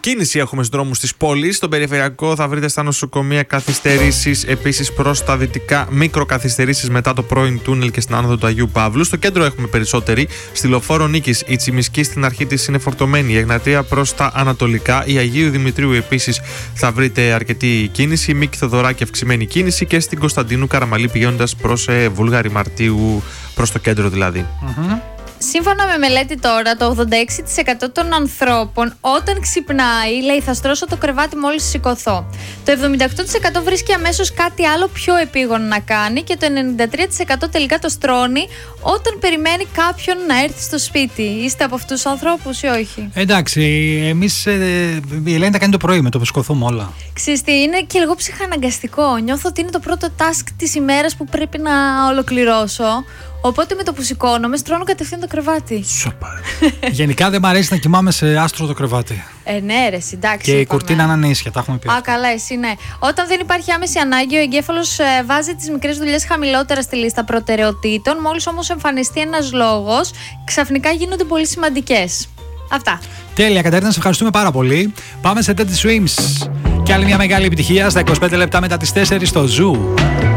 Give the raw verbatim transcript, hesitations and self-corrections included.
Κίνηση έχουμε στους δρόμους της πόλης. Στον περιφερειακό θα βρείτε στα νοσοκομεία καθυστερήσεις. Επίσης προς τα δυτικά μικροκαθυστερήσεις μετά το πρώην τούνελ και στην άνοδο του Αγίου Παύλου. Στο κέντρο έχουμε περισσότερη. Στη Λεωφόρο Νίκης, η Τσιμισκή στην αρχή της είναι φορτωμένη. Η Εγνατία προς τα ανατολικά. Η Αγίου Δημητρίου επίσης θα βρείτε αρκετή κίνηση. Η Μίκη Θοδωράκη αυξημένη κίνηση. Και στην Κωνσταντίνου Καραμαλή πηγαίνοντας προς ε, Βούλγαρη Μαρτίου, προς το κέντρο δηλαδή. Mm-hmm. Σύμφωνα με μελέτη τώρα, το ογδόντα έξι τοις εκατό των ανθρώπων όταν ξυπνάει λέει θα στρώσω το κρεβάτι μόλις σηκωθώ. Το εβδομήντα οκτώ τοις εκατό βρίσκει αμέσως κάτι άλλο πιο επίγον να κάνει και το ενενήντα τρία τοις εκατό τελικά το στρώνει όταν περιμένει κάποιον να έρθει στο σπίτι. Είστε από αυτούς τους ανθρώπους ή όχι? Εντάξει, εμείς ε, η Ελένη τα κάνει το πρωί με το που σηκωθούμε όλα. Ξέρεις τι, είναι και λίγο ψυχαναγκαστικό. Νιώθω ότι είναι το πρώτο task της ημέρας που πρέπει να ολοκληρώσω. Οπότε με το που σηκώνομαι, στρώνω κατευθείαν το κρεβάτι. Σοπα. Γενικά δεν μ' αρέσει να κοιμάμαι σε άστρο το κρεβάτι. Ε, ναι, ρε, εντάξει. Και η κουρτίνα να είναι ίσια, τα έχουμε πει. Α, καλά, εσύ, ναι. Όταν δεν υπάρχει άμεση ανάγκη, ο εγκέφαλος ε, βάζει τις μικρές δουλειές χαμηλότερα στη λίστα προτεραιοτήτων. Μόλις όμως εμφανιστεί ένας λόγος, ξαφνικά γίνονται πολύ σημαντικές. Αυτά. Τέλεια, Κατερίνα, σε ευχαριστούμε πάρα πολύ. Πάμε σε Teddy Swims. Και άλλη μια μεγάλη επιτυχία στα είκοσι πέντε λεπτά μετά τις τέσσερις στο Zoo.